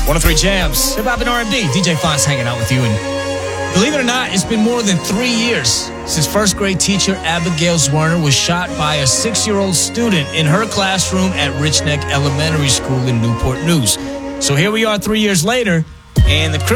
103 Jams, hip hop and R&B. DJ Fonz hanging out with you. And believe it or not, it's been more than 3 years since first grade teacher Abigail Zwerner was shot by a 6-year-old student in her classroom at Rich Neck Elementary School in Newport News. So here we are 3 years later, and the